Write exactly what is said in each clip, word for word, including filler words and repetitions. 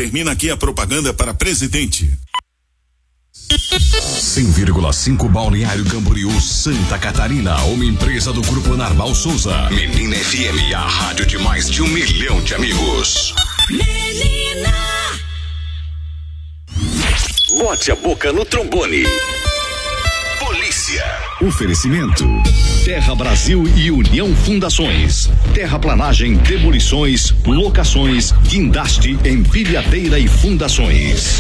Termina aqui a propaganda para presidente. cem vírgula cinco Balneário Camboriú, Santa Catarina, uma empresa do Grupo Narval Souza. Menina F M, a rádio de mais de um milhão de amigos. Menina! Bote a boca no trombone. Polícia. Oferecimento. Terra Brasil e União Fundações. Terraplanagem, demolições, locações, guindaste, empilhadeira e fundações.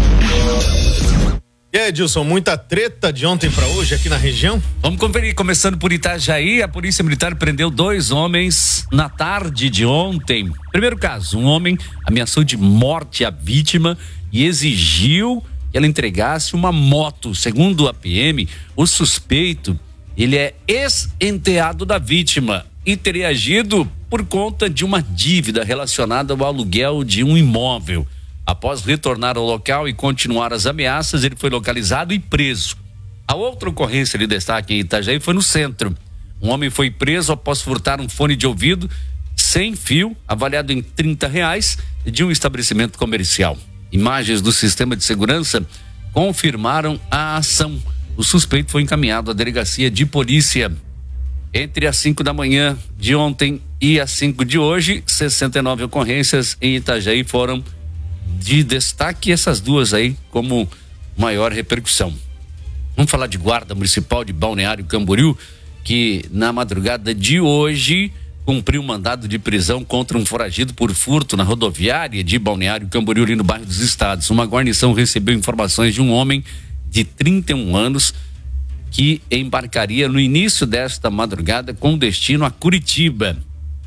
Edilson, muita treta de ontem para hoje aqui na região? Vamos conferir, começando por Itajaí, a Polícia Militar prendeu dois homens na tarde de ontem. Primeiro caso, um homem ameaçou de morte a vítima e exigiu que ela entregasse uma moto. Segundo a P M, o suspeito, ele é ex-enteado da vítima e teria agido por conta de uma dívida relacionada ao aluguel de um imóvel. Após retornar ao local e continuar as ameaças, ele foi localizado e preso. A outra ocorrência de destaque em Itajaí foi no centro. Um homem foi preso após furtar um fone de ouvido sem fio, avaliado em trinta reais, de um estabelecimento comercial. Imagens do sistema de segurança confirmaram a ação. O suspeito foi encaminhado à delegacia de polícia. Entre as cinco da manhã de ontem e as cinco de hoje, sessenta e nove ocorrências em Itajaí foram de destaque, essas duas aí como maior repercussão. Vamos falar de Guarda Municipal de Balneário Camboriú, que na madrugada de hoje cumpriu um mandado de prisão contra um foragido por furto na rodoviária de Balneário Camboriú, ali no bairro dos Estados. Uma guarnição recebeu informações de um homem de trinta e um anos que embarcaria no início desta madrugada com destino a Curitiba.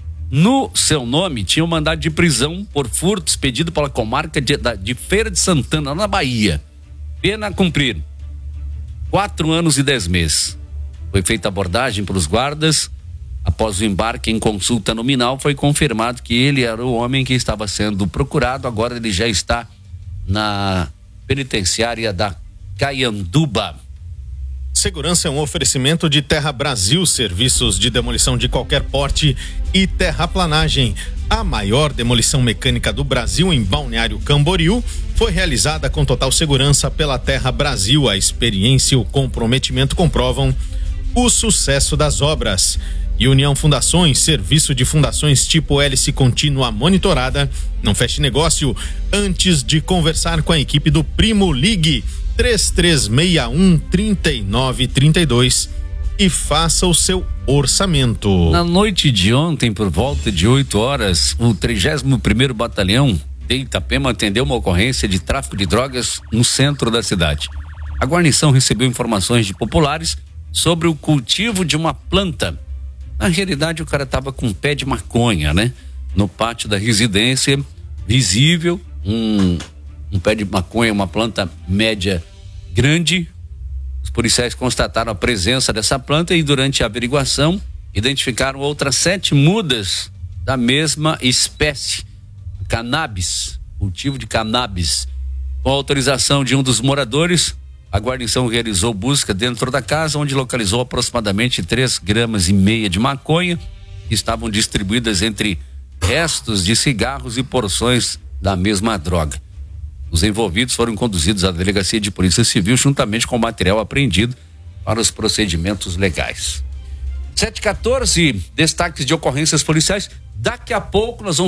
No seu nome tinha um mandado de prisão por furto expedido pela comarca de, de Feira de Santana, na Bahia. Pena a cumprir: quatro anos e dez meses. Foi feita abordagem pelos guardas. Após o embarque em consulta nominal, foi confirmado que ele era o homem que estava sendo procurado. Agora ele já está na penitenciária da Caianduba. Segurança é um oferecimento de Terra Brasil, serviços de demolição de qualquer porte e terraplanagem. A maior demolição mecânica do Brasil em Balneário Camboriú foi realizada com total segurança pela Terra Brasil. A experiência e o comprometimento comprovam o sucesso das obras. E União Fundações, serviço de fundações tipo hélice contínua monitorada. Não feche negócio antes de conversar com a equipe do Primo. Ligue três três seis um, três nove três dois e faça o seu orçamento. Na noite de ontem, por volta de oito horas, o trigésimo primeiro Batalhão de Itapema atendeu uma ocorrência de tráfico de drogas no centro da cidade. A guarnição recebeu informações de populares sobre o cultivo de uma planta. Na realidade, o cara estava com um pé de maconha, né? No pátio da residência, visível, um, um pé de maconha, uma planta média grande. Os policiais constataram a presença dessa planta e, durante a averiguação, identificaram outras sete mudas da mesma espécie, cannabis, cultivo de cannabis. Com a autorização de um dos moradores, a guarnição realizou busca dentro da casa, onde localizou aproximadamente três gramas e meia de maconha, que estavam distribuídas entre restos de cigarros e porções da mesma droga. Os envolvidos foram conduzidos à delegacia de polícia civil juntamente com o material apreendido para os procedimentos legais. sete e quatorze, destaques de ocorrências policiais. Daqui a pouco nós vamos